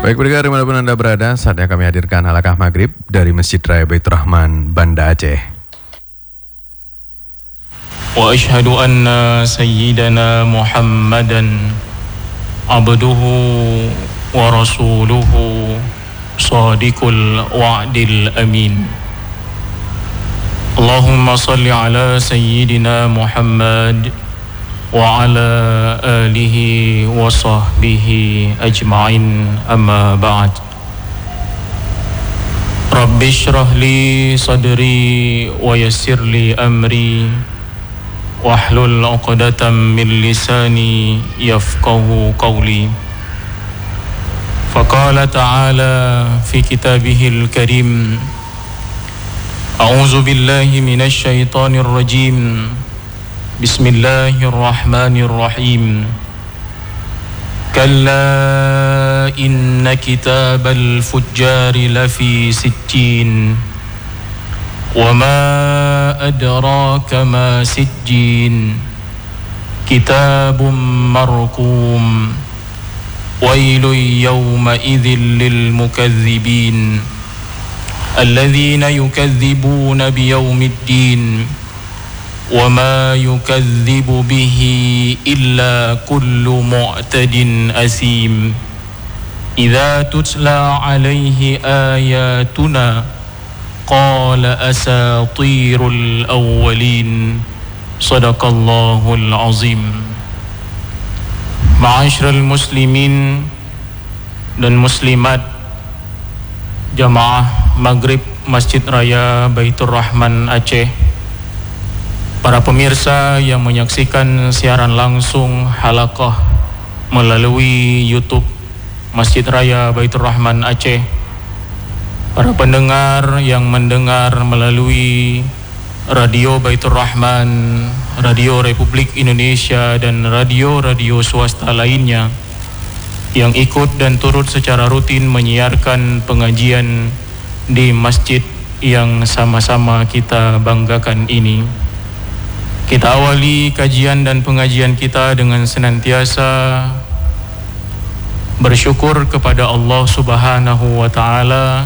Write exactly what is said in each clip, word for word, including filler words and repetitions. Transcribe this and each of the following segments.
Baik pendengar dimanapun Anda berada, saatnya kami hadirkan halakah maghrib dari Masjid Raya Baitur Rahman, Banda Aceh. Wa ashhadu anna sayyidana Muhammadan abduhu wa rasuluhu sadiqul wa'dil amin. Allahumma salli ala sayyidina Muhammad wa ala alihi wa sahbihi ajma'in, amma ba'd. Rabbi shrah li sadri wa yassir li amri wahlul 'uqdatam min lisani yafqahu qawli. Faqala ta'ala fi kitabihil karim, a'udzu billahi minasy syaithanir rajim. Bismillahirrahmanirrahim. Kalla inna kitabal fujjari lafi sijjin. Wa ma adraka ma sijjin. Kitabun marqum. Wailun yawma idzin lil mukazzibin. Alladzina yukadzibuna biyaumiddin. وَمَا يُكَذِّبُ بِهِ إِلَّا كُلُّ مُعْتَدٍ أَثِيمٍ إِذَا تُتْلَى عَلَيْهِ آيَاتُنَا قَالَ أَسَاطِيرُ الْأَوَّلِينَ صَدَقَ اللَّهُ الْعَظِيمُ. Ma'asyiral muslimin dan muslimat jamaah maghrib Masjid Raya Baitur Rahman Aceh, para pemirsa yang menyaksikan siaran langsung halaqah melalui YouTube Masjid Raya Baitur Rahman Aceh, para pendengar yang mendengar melalui Radio Baitur Rahman, Radio Republik Indonesia, dan radio-radio swasta lainnya yang ikut dan turut secara rutin menyiarkan pengajian di masjid yang sama-sama kita banggakan ini. Kita awali kajian dan pengajian kita dengan senantiasa bersyukur kepada Allah Subhanahu wa Ta'ala.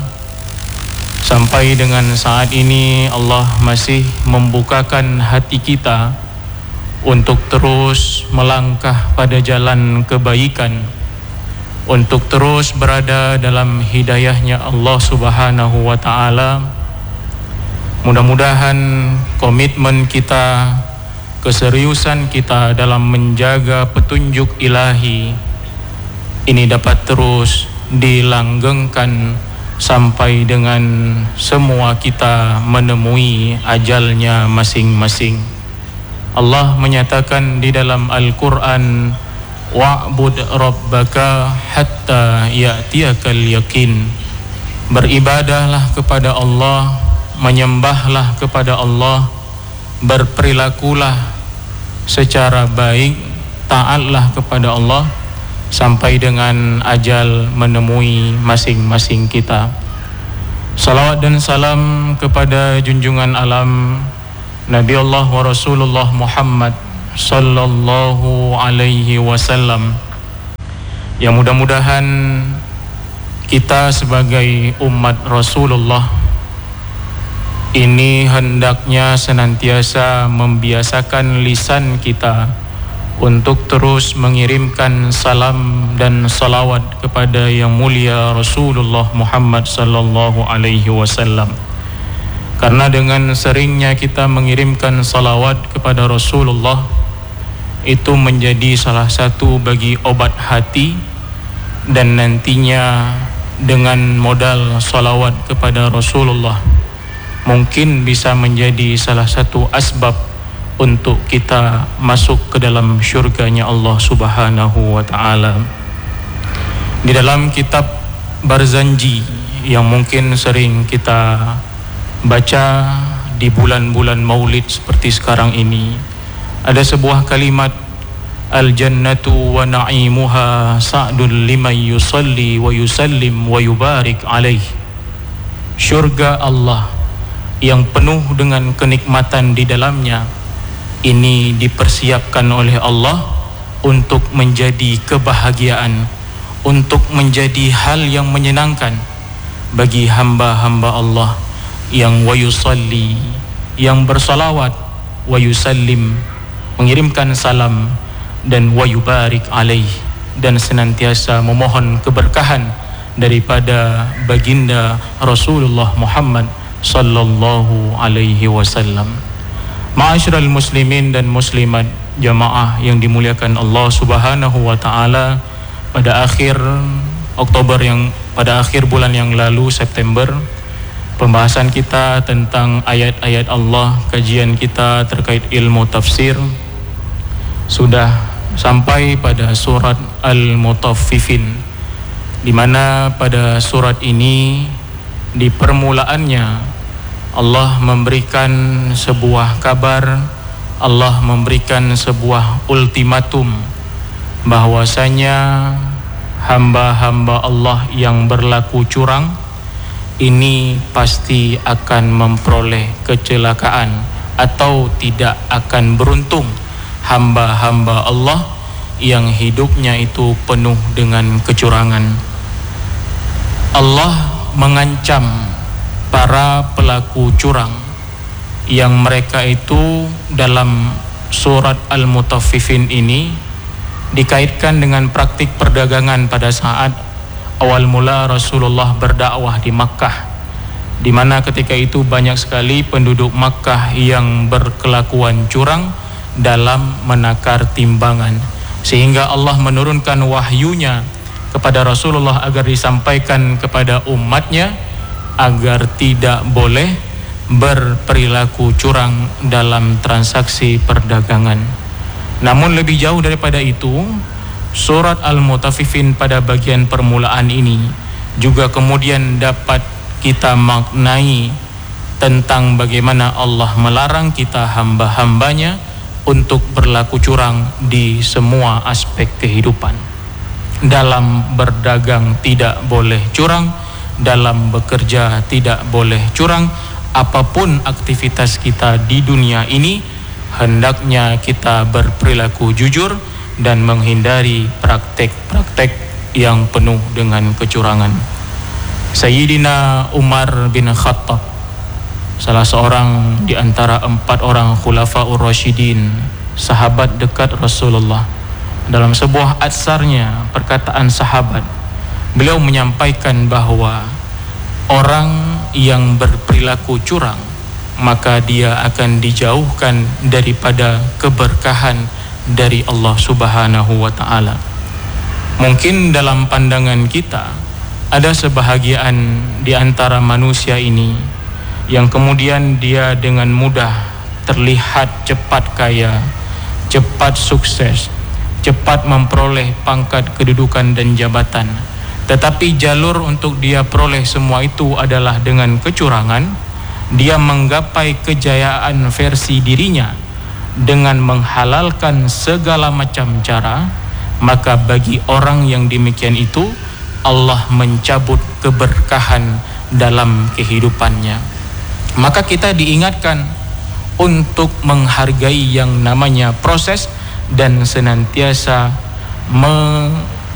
Sampai dengan saat ini Allah masih membukakan hati kita untuk terus melangkah pada jalan kebaikan, untuk terus berada dalam hidayahnya Allah Subhanahu wa Ta'ala. Mudah-mudahan komitmen kita, keseriusan kita dalam menjaga petunjuk ilahi ini dapat terus dilanggengkan sampai dengan semua kita menemui ajalnya masing-masing. Allah menyatakan di dalam Al-Quran, wa'bud rabbaka hatta ya'tiyakal yakin. Beribadahlah kepada Allah, menyembahlah kepada Allah, berperilakulah secara baik, taatlah kepada Allah sampai dengan ajal menemui masing-masing kita. Salawat dan salam kepada junjungan alam Nabi Allah wa Rasulullah Muhammad sallallahu alaihi wasallam, yang mudah-mudahan kita sebagai umat Rasulullah ini hendaknya senantiasa membiasakan lisan kita untuk terus mengirimkan salam dan salawat kepada yang mulia Rasulullah Muhammad sallallahu alaihi wasallam. Karena dengan seringnya kita mengirimkan salawat kepada Rasulullah, itu menjadi salah satu bagi obat hati, dan nantinya dengan modal salawat kepada Rasulullah mungkin bisa menjadi salah satu asbab untuk kita masuk ke dalam syurganya Allah Subhanahu wa Ta'ala. Di dalam kitab Barzanji yang mungkin sering kita baca di bulan-bulan Maulid seperti sekarang ini, ada sebuah kalimat, al-jannatu wa na'imuha sa'dun liman yusalli wa yusallim wa yubarik alaih. Syurga Allah yang penuh dengan kenikmatan di dalamnya ini dipersiapkan oleh Allah untuk menjadi kebahagiaan untuk menjadi hal yang menyenangkan bagi hamba-hamba Allah yang wayusalli, yang bersalawat, wayusallim, mengirimkan salam, dan wayubarik alaih, dan senantiasa memohon keberkahan daripada baginda Rasulullah Muhammad sallallahu alaihi wasallam. Ma'asyiral muslimin dan muslimat, jamaah yang dimuliakan Allah Subhanahu wa taala, pada akhir Oktober yang pada akhir bulan yang lalu, September, pembahasan kita tentang ayat-ayat Allah, kajian kita terkait ilmu tafsir sudah sampai pada surat Al-Mutaffifin, di mana pada surat ini di permulaannya Allah memberikan sebuah kabar, Allah memberikan sebuah ultimatum bahwasanya hamba-hamba Allah yang berlaku curang ini pasti akan memperoleh kecelakaan atau tidak akan beruntung. Hamba-hamba Allah yang hidupnya itu penuh dengan kecurangan. Allah mengancam para pelaku curang yang mereka itu dalam surat Al-Mutaffifin ini dikaitkan dengan praktik perdagangan pada saat awal mula Rasulullah berdakwah di Makkah, di mana ketika itu banyak sekali penduduk Makkah yang berkelakuan curang dalam menakar timbangan, sehingga Allah menurunkan wahyunya kepada Rasulullah agar disampaikan kepada umatnya agar tidak boleh berperilaku curang dalam transaksi perdagangan. Namun lebih jauh daripada itu, surat Al-Mutaffifin pada bagian permulaan ini juga kemudian dapat kita maknai tentang bagaimana Allah melarang kita hamba-hambanya untuk berlaku curang di semua aspek kehidupan. Dalam berdagang tidak boleh curang, dalam bekerja tidak boleh curang. Apapun aktivitas kita di dunia ini, hendaknya kita berperilaku jujur dan menghindari praktek-praktek yang penuh dengan kecurangan. Sayyidina Umar bin Khattab, salah seorang di antara empat orang khulafaur rasyidin, sahabat dekat Rasulullah, dalam sebuah atsarnya, perkataan sahabat, beliau menyampaikan bahwa orang yang berperilaku curang maka dia akan dijauhkan daripada keberkahan dari Allah Subhanahu wa taala. Mungkin dalam pandangan kita ada sebahagian di antara manusia ini yang kemudian dia dengan mudah terlihat cepat kaya, cepat sukses, cepat memperoleh pangkat kedudukan dan jabatan. Tetapi jalur untuk dia peroleh semua itu adalah dengan kecurangan. Dia menggapai kejayaan versi dirinya dengan menghalalkan segala macam cara. Maka bagi orang yang demikian itu, Allah mencabut keberkahan dalam kehidupannya. Maka kita diingatkan untuk menghargai yang namanya proses dan senantiasa me